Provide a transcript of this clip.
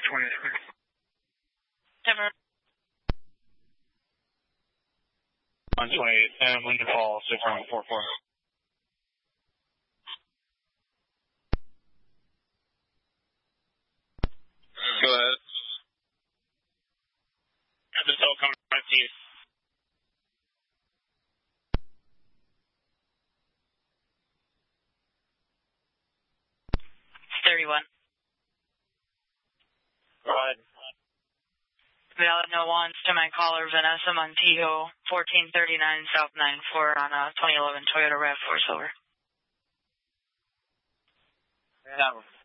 Denver. 128, and Linden Falls, 6144. Go ahead. The tow coming right to you. 31. Go ahead. Valid no wants to my caller Vanessa Montijo, 1439 South 94 on a 2011 Toyota RAV4 Silver. Yeah.